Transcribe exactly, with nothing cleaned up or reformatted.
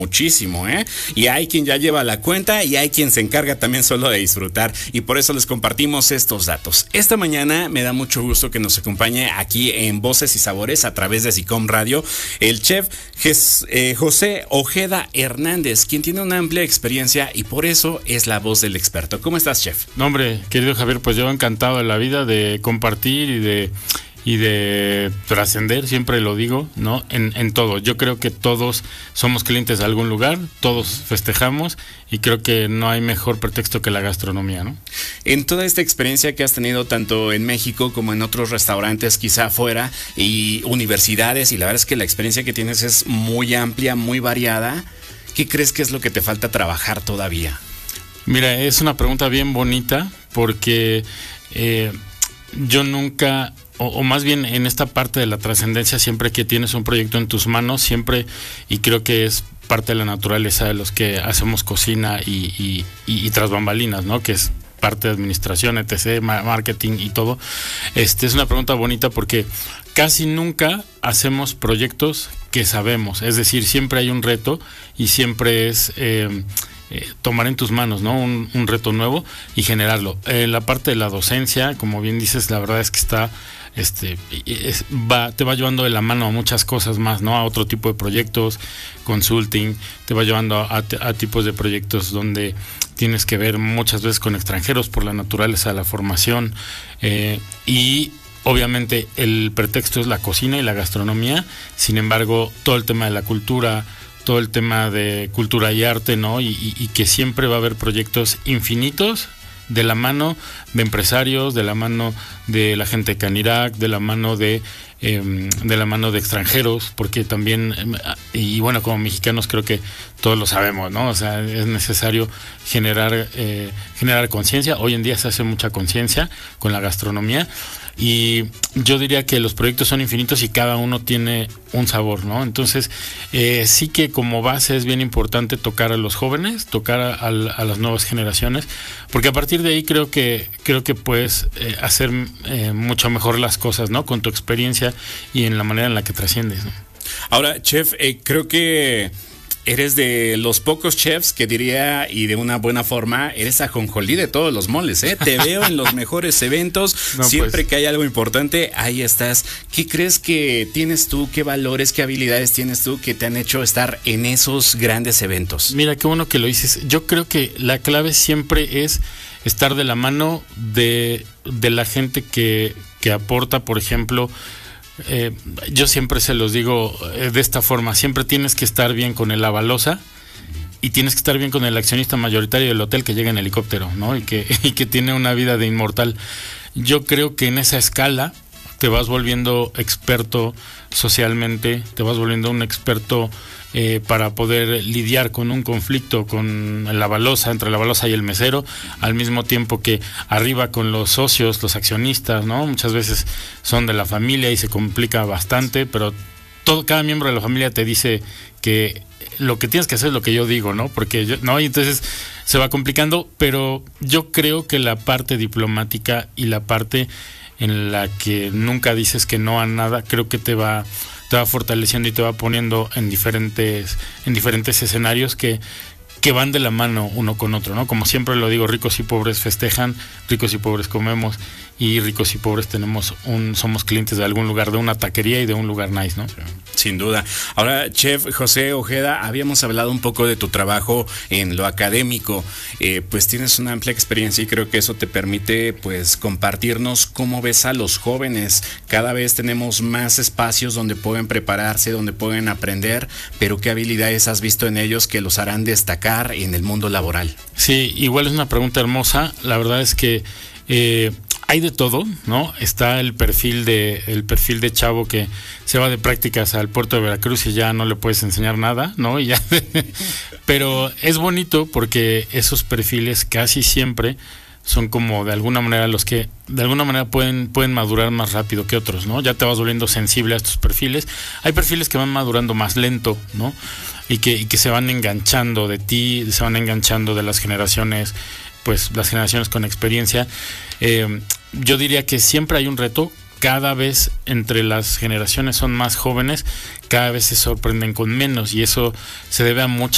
muchísimo, ¿eh? Y hay quien ya lleva la cuenta y hay quien se encarga también solo de disfrutar, y por eso les compartimos estos datos. Esta mañana me da mucho gusto que nos acompañe aquí en Voces y Sabores a través de SICOM Radio el chef Jes, eh, José Ojeda Hernández, quien tiene una amplia experiencia y por eso es la voz del experto. ¿Cómo estás, chef? No, hombre, querido Javier, pues yo encantado de la vida de compartir y de y de trascender, siempre lo digo, ¿no? En, en todo. Yo creo que todos somos clientes de algún lugar, todos festejamos y creo que no hay mejor pretexto que la gastronomía, ¿no? En toda esta experiencia que has tenido tanto en México como en otros restaurantes, quizá afuera, y universidades, y la verdad es que la experiencia que tienes es muy amplia, muy variada, ¿qué crees que es lo que te falta trabajar todavía? Mira, es una pregunta bien bonita porque eh, yo nunca... O, o más bien en esta parte de la trascendencia, siempre que tienes un proyecto en tus manos, siempre, y creo que es parte de la naturaleza de los que hacemos cocina y, y, y, y tras bambalinas, ¿no? Que es parte de administración, etcétera, marketing y todo. Este es una pregunta bonita porque casi nunca hacemos proyectos que sabemos, es decir, siempre hay un reto y siempre es... Eh, Eh, tomar en tus manos, ¿no? Un, un reto nuevo y generarlo. Eh, la parte de la docencia, como bien dices, la verdad es que está, este, es, va, te va llevando de la mano a muchas cosas más, ¿no? A otro tipo de proyectos, consulting, te va llevando a, a, a tipos de proyectos donde tienes que ver muchas veces con extranjeros por la naturaleza de la formación, eh, y obviamente el pretexto es la cocina y la gastronomía. Sin embargo, todo el tema de la cultura, todo el tema de cultura y arte, ¿no? Y, y, y que siempre va a haber proyectos infinitos de la mano de empresarios, de la mano de la gente de Canirac, de la mano de eh, de la mano de extranjeros, porque también, y bueno, como mexicanos creo que todos lo sabemos, ¿no? O sea, es necesario generar eh, generar conciencia. Hoy en día se hace mucha conciencia con la gastronomía. Y yo diría que los proyectos son infinitos y cada uno tiene un sabor, ¿no? Entonces, eh, sí que como base es bien importante tocar a los jóvenes, tocar a, a, a las nuevas generaciones, porque a partir de ahí creo que creo que puedes eh, hacer eh, mucho mejor las cosas, ¿no? Con tu experiencia y en la manera en la que trasciendes, ¿no? Ahora, chef, eh, creo que eres de los pocos chefs que diría, y de una buena forma, eres ajonjolí de todos los moles, ¿eh? Te veo en los mejores eventos, no, siempre pues. que hay algo importante, ahí estás. ¿Qué crees que tienes tú, qué valores, qué habilidades tienes tú que te han hecho estar en esos grandes eventos? Mira, qué bueno que lo dices. Yo creo que la clave siempre es estar de la mano de, de la gente que, que aporta, por ejemplo... Eh, yo siempre se los digo eh, de esta forma: siempre tienes que estar bien con el avalosa y tienes que estar bien con el accionista mayoritario del hotel que llega en helicóptero, ¿no? Y que, y que tiene una vida de inmortal. Yo creo que en esa escala te vas volviendo experto socialmente, te vas volviendo un experto eh, para poder lidiar con un conflicto con la balosa, entre la balosa y el mesero, al mismo tiempo que arriba con los socios, los accionistas, ¿no? Muchas veces son de la familia y se complica bastante, pero todo, cada miembro de la familia te dice que lo que tienes que hacer es lo que yo digo, ¿no? Porque yo, no, y entonces se va complicando, pero yo creo que la parte diplomática y la parte en la que nunca dices que no a nada, creo que te va, te va fortaleciendo y te va poniendo en diferentes, en diferentes escenarios que, que van de la mano uno con otro, ¿no? Como siempre lo digo, ricos y pobres festejan, ricos y pobres comemos, y ricos y pobres tenemos un, somos clientes de algún lugar, de una taquería y de un lugar nice, ¿no? Sin duda. Ahora, chef José Ojeda, habíamos hablado un poco de tu trabajo en lo académico, eh, pues tienes una amplia experiencia y creo que eso te permite pues compartirnos cómo ves a los jóvenes. Cada vez tenemos más espacios donde pueden prepararse, donde pueden aprender, pero ¿qué habilidades has visto en ellos que los harán destacar en el mundo laboral? Sí, igual es una pregunta hermosa. La verdad es que eh, hay de todo, ¿no? Está el perfil de el perfil de chavo que se va de prácticas al puerto de Veracruz y ya no le puedes enseñar nada, ¿no? Y ya pero es bonito porque esos perfiles casi siempre son como de alguna manera los que de alguna manera pueden pueden madurar más rápido que otros, ¿no? Ya te vas volviendo sensible a estos perfiles. Hay perfiles que van madurando más lento, ¿no? Y que y que se van enganchando de ti, se van enganchando de las generaciones, pues las generaciones con experiencia. Eh, yo diría que siempre hay un reto. Cada vez entre las generaciones son más jóvenes, cada vez se sorprenden con menos, y eso se debe a muchas